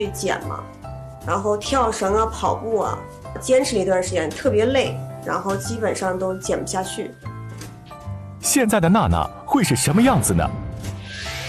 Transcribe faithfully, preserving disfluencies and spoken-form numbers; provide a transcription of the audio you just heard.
去减嘛，然后跳绳啊、跑步啊，坚持了一段时间，特别累，然后基本上都减不下去。 现在的娜娜会是什么样子呢？